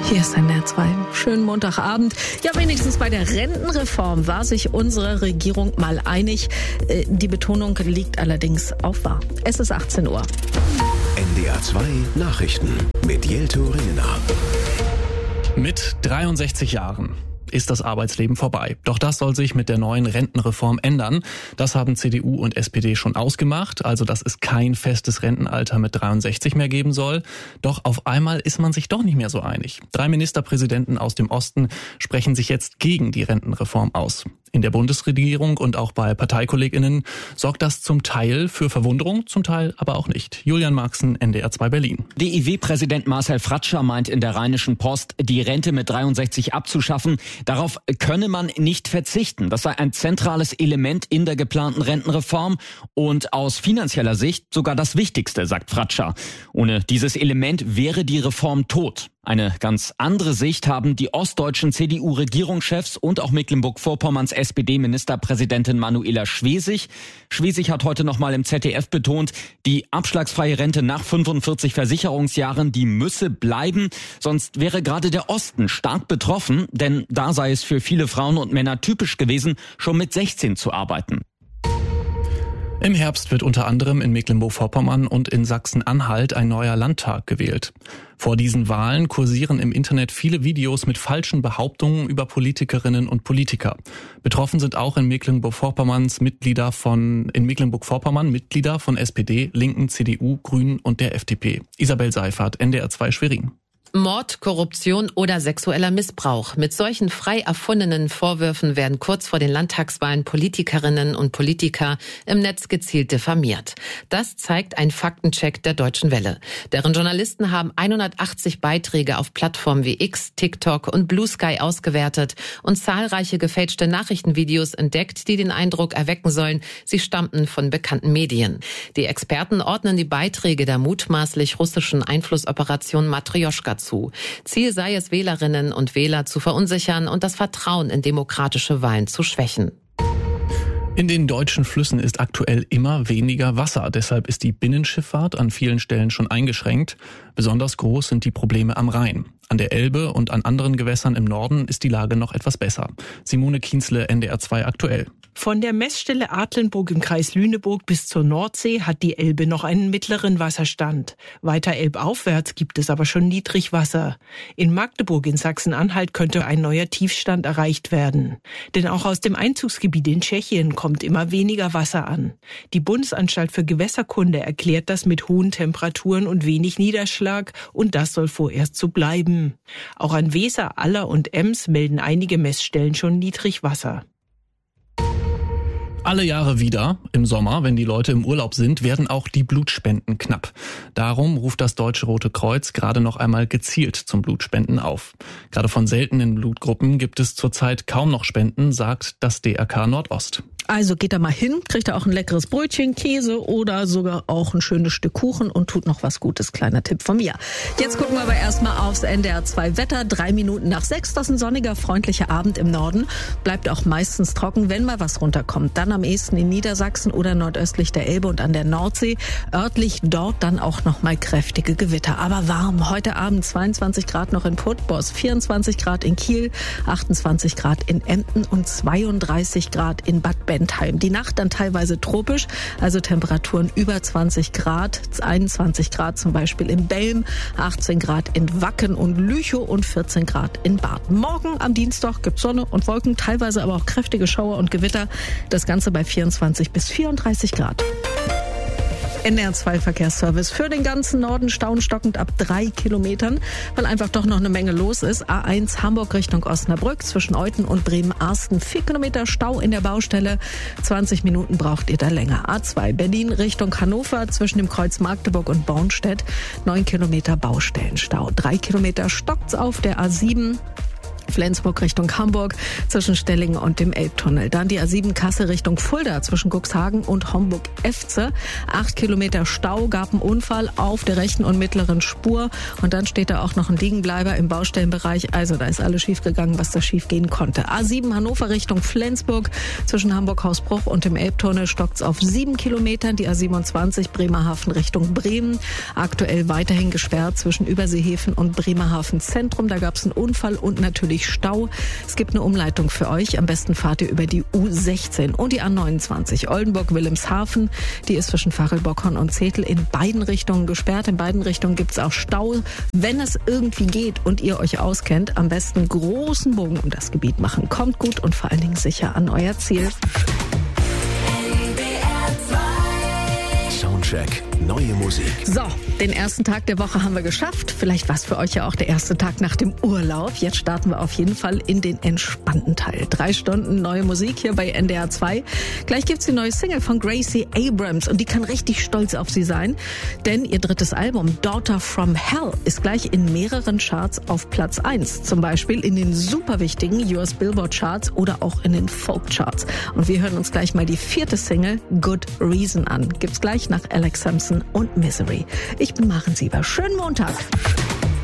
Hier ist NDR 2. Schönen Montagabend. Ja, wenigstens bei der Rentenreform war sich unsere Regierung mal einig. Die Betonung liegt allerdings auf wahr. Es ist 18 Uhr. NDR 2 Nachrichten mit Jelto Ringener. Mit 63 Jahren ist das Arbeitsleben vorbei. Doch das soll sich mit der neuen Rentenreform ändern. Das haben CDU und SPD schon ausgemacht, also dass es kein festes Rentenalter mit 63 mehr geben soll. Doch auf einmal ist man sich doch nicht mehr so einig. 3 Ministerpräsidenten aus dem Osten sprechen sich jetzt gegen die Rentenreform aus. In der Bundesregierung und auch bei ParteikollegInnen sorgt das zum Teil für Verwunderung, zum Teil aber auch nicht. Julian Marxen, NDR 2 Berlin. DIW-Präsident Marcel Fratscher meint in der Rheinischen Post, die Rente mit 63 abzuschaffen. Darauf könne man nicht verzichten. Das sei ein zentrales Element in der geplanten Rentenreform und aus finanzieller Sicht sogar das Wichtigste, sagt Fratscher. Ohne dieses Element wäre die Reform tot. Eine ganz andere Sicht haben die ostdeutschen CDU-Regierungschefs und auch Mecklenburg-Vorpommerns SPD-Ministerpräsidentin Manuela Schwesig. Schwesig hat heute nochmal im ZDF betont, die abschlagsfreie Rente nach 45 Versicherungsjahren, die müsse bleiben. Sonst wäre gerade der Osten stark betroffen, denn da sei es für viele Frauen und Männer typisch gewesen, schon mit 16 zu arbeiten. Im Herbst wird unter anderem in Mecklenburg-Vorpommern und in Sachsen-Anhalt ein neuer Landtag gewählt. Vor diesen Wahlen kursieren im Internet viele Videos mit falschen Behauptungen über Politikerinnen und Politiker. Betroffen sind auch in Mecklenburg-Vorpommern Mitglieder von SPD, Linken, CDU, Grünen und der FDP. Isabel Seifert, NDR 2 Schwerin. Mord, Korruption oder sexueller Missbrauch. Mit solchen frei erfundenen Vorwürfen werden kurz vor den Landtagswahlen Politikerinnen und Politiker im Netz gezielt diffamiert. Das zeigt ein Faktencheck der Deutschen Welle. Deren Journalisten haben 180 Beiträge auf Plattformen wie X, TikTok und Blue Sky ausgewertet und zahlreiche gefälschte Nachrichtenvideos entdeckt, die den Eindruck erwecken sollen, sie stammten von bekannten Medien. Die Experten ordnen die Beiträge der mutmaßlich russischen Einflussoperation Matrjoschka zu. Ziel sei es, Wählerinnen und Wähler zu verunsichern und das Vertrauen in demokratische Wahlen zu schwächen. In den deutschen Flüssen ist aktuell immer weniger Wasser. Deshalb ist die Binnenschifffahrt an vielen Stellen schon eingeschränkt. Besonders groß sind die Probleme am Rhein. An der Elbe und an anderen Gewässern im Norden ist die Lage noch etwas besser. Simone Kienzle, NDR 2 aktuell. Von der Messstelle Adlenburg im Kreis Lüneburg bis zur Nordsee hat die Elbe noch einen mittleren Wasserstand. Weiter elbaufwärts gibt es aber schon Niedrigwasser. In Magdeburg in Sachsen-Anhalt könnte ein neuer Tiefstand erreicht werden. Denn auch aus dem Einzugsgebiet in Tschechien kommt immer weniger Wasser an. Die Bundesanstalt für Gewässerkunde erklärt das mit hohen Temperaturen und wenig Niederschlag, und das soll vorerst so bleiben. Auch an Weser, Aller und Ems melden einige Messstellen schon Niedrigwasser. Alle Jahre wieder, im Sommer, wenn die Leute im Urlaub sind, werden auch die Blutspenden knapp. Darum ruft das Deutsche Rote Kreuz gerade noch einmal gezielt zum Blutspenden auf. Gerade von seltenen Blutgruppen gibt es zurzeit kaum noch Spenden, sagt das DRK Nordost. Also geht da mal hin, kriegt da auch ein leckeres Brötchen, Käse oder sogar auch ein schönes Stück Kuchen und tut noch was Gutes. Kleiner Tipp von mir. Jetzt gucken wir aber erstmal aufs NDR 2 Wetter. 3 Minuten nach 6, das ist ein sonniger, freundlicher Abend im Norden. Bleibt auch meistens trocken, wenn mal was runterkommt. Dann am ehesten in Niedersachsen oder nordöstlich der Elbe und an der Nordsee. Örtlich dort dann auch noch mal kräftige Gewitter. Aber warm. Heute Abend 22 Grad noch in Putbus, 24 Grad in Kiel, 28 Grad in Emden und 32 Grad in Bad Bentheim. Die Nacht dann teilweise tropisch, also Temperaturen über 20 Grad, 21 Grad zum Beispiel in Belm, 18 Grad in Wacken und Lüchow und 14 Grad in Barth. Morgen am Dienstag gibt's Sonne und Wolken, teilweise aber auch kräftige Schauer und Gewitter. Das Ganze bei 24 bis 34 Grad. NDR 2 Verkehrsservice für den ganzen Norden stauenstockend ab 3 Kilometern, weil einfach doch noch eine Menge los ist. A1 Hamburg Richtung Osnabrück zwischen Euthen und Bremen-Arsten 4 Kilometer Stau in der Baustelle. 20 Minuten braucht ihr da länger. A2 Berlin Richtung Hannover zwischen dem Kreuz Magdeburg und Bornstedt 9 Kilometer Baustellenstau. 3 Kilometer stockt's auf der A7. Flensburg Richtung Hamburg zwischen Stellingen und dem Elbtunnel. Dann die A7 Kassel Richtung Fulda zwischen Cuxhagen und Homburg-Efze. 8 Kilometer Stau, gab einen Unfall auf der rechten und mittleren Spur. Und dann steht da auch noch ein Liegenbleiber im Baustellenbereich. Also da ist alles schief gegangen, was da schief gehen konnte. A7 Hannover Richtung Flensburg zwischen Hamburg-Hausbruch und dem Elbtunnel stockt's auf 7 Kilometern. Die A27 Bremerhaven Richtung Bremen. Aktuell weiterhin gesperrt zwischen Überseehäfen und Bremerhaven Zentrum. Da gab's einen Unfall und natürlich Stau. Es gibt eine Umleitung für euch. Am besten fahrt ihr über die U16 und die A29 Oldenburg-Wilhelmshaven. Die ist zwischen Fachelbockhorn und Zetel in beiden Richtungen gesperrt. In beiden Richtungen gibt's auch Stau. Wenn es irgendwie geht und ihr euch auskennt, am besten großen Bogen um das Gebiet machen. Kommt gut und vor allen Dingen sicher an euer Ziel. Soundcheck, neue Musik. So, den ersten Tag der Woche haben wir geschafft. Vielleicht war es für euch ja auch der erste Tag nach dem Urlaub. Jetzt starten wir auf jeden Fall in den entspannten Teil. 3 Stunden neue Musik hier bei NDR 2. Gleich gibt's die neue Single von Gracie Abrams und die kann richtig stolz auf sie sein. Denn ihr drittes Album Daughter from Hell ist gleich in mehreren Charts auf Platz 1. Zum Beispiel in den super wichtigen US Billboard Charts oder auch in den Folk Charts. Und wir hören uns gleich mal die 4. Single Good Reason an. Gibt's gleich nach Alex Sampson und Misery. Ich bin Maren Sieber. Schönen Montag.